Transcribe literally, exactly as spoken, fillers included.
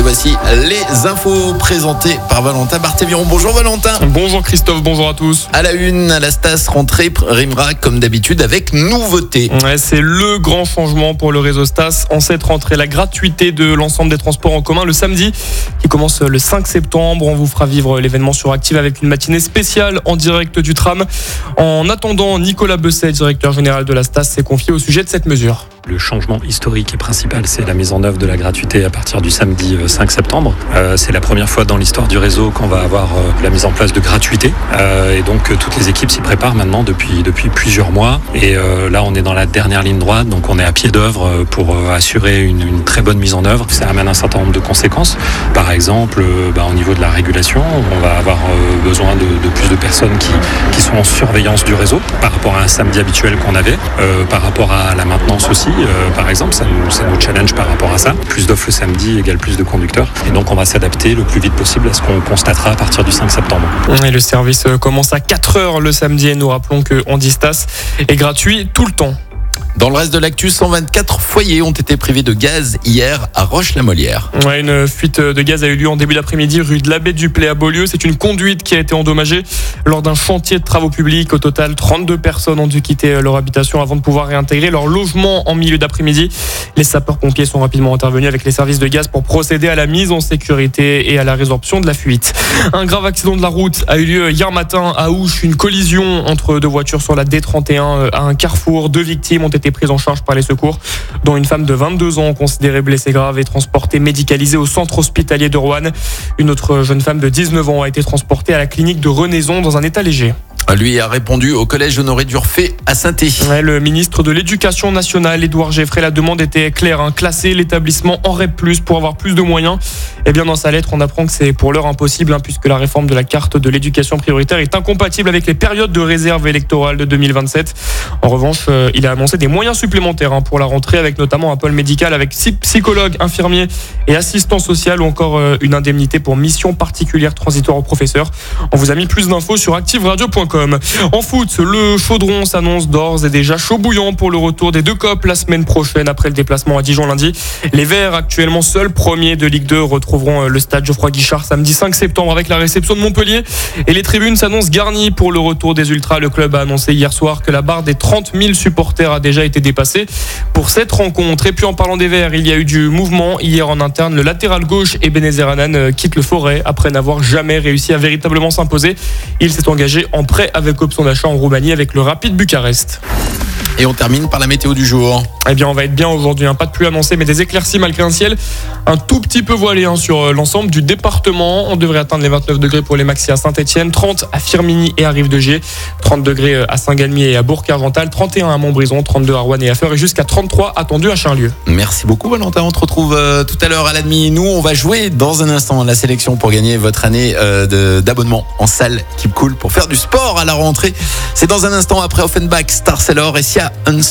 voici les infos présentées par Valentin Barthéviron. Bonjour Valentin. Bonjour Christophe, bonjour à tous. À la une, la Stas rentrée rimera comme d'habitude avec nouveauté. Ouais, c'est le grand changement pour le réseau Stas. En cette rentrée, la gratuité de l'ensemble des transports en commun le samedi qui commence le cinq septembre. On vous fera vivre l'événement sur Active avec une matinée spéciale en direct du tram. En attendant, Nicolas Besset, directeur général de la Stas, s'est confié au sujet de cette mesure. Le changement historique et principal, c'est la mise en œuvre de la gratuité à partir du samedi cinq septembre. Euh, c'est la première fois dans l'histoire du réseau qu'on va avoir euh, la mise en place de gratuité. Euh, et donc, toutes les équipes s'y préparent maintenant depuis, depuis plusieurs mois. Et euh, là, on est dans la dernière ligne droite, donc on est à pied d'œuvre pour euh, assurer une, une très bonne mise en œuvre. Ça amène un certain nombre de conséquences. Par exemple, euh, bah, au niveau de la régulation, on va avoir euh, besoin de, de plus de personnes qui, qui sont en surveillance du réseau par rapport à un samedi habituel qu'on avait, euh, par rapport à la maintenance aussi. Euh, par exemple, ça nous, ça nous challenge par rapport à ça. Plus d'offres le samedi égale plus de conducteurs. Et donc, on va s'adapter le plus vite possible à ce qu'on constatera à partir du cinq septembre. Et le service commence à quatre heures le samedi et nous rappelons que Ondistas est gratuit tout le temps. Dans le reste de l'actu, cent vingt-quatre foyers ont été privés de gaz hier à Roche-la-Molière. Ouais, une fuite de gaz a eu lieu en début d'après-midi rue de l'Abbé du Play à Beaulieu. C'est une conduite qui a été endommagée lors d'un chantier de travaux publics. Au total, trente-deux personnes ont dû quitter leur habitation avant de pouvoir réintégrer leur logement en milieu d'après-midi. Les sapeurs-pompiers sont rapidement intervenus avec les services de gaz pour procéder à la mise en sécurité et à la résorption de la fuite. Un grave accident de la route a eu lieu hier matin à Ouche. Une collision entre deux voitures sur la D trente et un à un carrefour. Deux victimes ont été prises en charge par les secours, dont une femme de vingt-deux ans considérée blessée grave et transportée médicalisée au centre hospitalier de Roanne. Une autre jeune femme de dix-neuf ans a été transportée à la clinique de Renaison dans un état léger. Lui a répondu au collège Honoré d'Urfé à Saint-Thé. Ouais, le ministre de l'Éducation nationale, Édouard Geffray, la demande était claire, hein, classer l'établissement en REP plus, pour avoir plus de moyens. Et bien dans sa lettre, on apprend que c'est pour l'heure impossible, hein, puisque la réforme de la carte de l'éducation prioritaire est incompatible avec les périodes de réserve électorale de deux mille vingt-sept. En revanche, euh, il a annoncé des moyens supplémentaires hein, pour la rentrée, avec notamment un pôle médical avec six psychologues, infirmiers et assistants sociaux, ou encore euh, une indemnité pour mission particulière transitoire aux professeurs. On vous a mis plus d'infos sur active radio point com. En foot, le Chaudron s'annonce d'ores et déjà chaud bouillant pour le retour des deux copes la semaine prochaine après le déplacement à Dijon lundi. Les Verts, actuellement seuls premiers de Ligue deux, retrouveront le stade Geoffroy-Guichard samedi cinq septembre avec la réception de Montpellier. Et les tribunes s'annoncent garnies pour le retour des Ultras. Le club a annoncé hier soir que la barre des trente mille supporters a déjà été dépassée pour cette rencontre. Et puis en parlant des Verts, il y a eu du mouvement hier en interne. Le latéral gauche Ebenezer Hanan quitte le Forêt après n'avoir jamais réussi à véritablement s'imposer. Il s'est engagé en prêt avec option d'achat en Roumanie avec le Rapid Bucarest. Et on termine par la météo du jour. Eh bien, on va être bien aujourd'hui. Hein. Pas de pluie annoncée, mais des éclaircies malgré un ciel un tout petit peu voilé hein, sur l'ensemble du département. On devrait atteindre les vingt-neuf degrés pour les maxi à Saint-Etienne, trente à Firminy et à Rive-de-Gier, trente degrés à Saint-Galmier et à Bourg-Argental, trente et un à Montbrison, trente-deux à Rouen et à Feur et jusqu'à trente-trois attendus à Charlieu. Merci beaucoup Valentin. On te retrouve euh, tout à l'heure à la demi. Nous, on va jouer dans un instant la sélection pour gagner votre année euh, de, d'abonnement en salle Keep Cool pour faire du sport à la rentrée. C'est dans un instant après Offenbach, Star Sailor et Sia Uns.